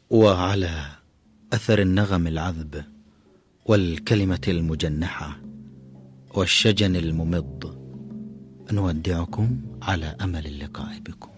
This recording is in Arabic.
وعلى أثر النغم العذب والكلمة المجنحة والشجن الممض نودعكم على أمل اللقاء بكم.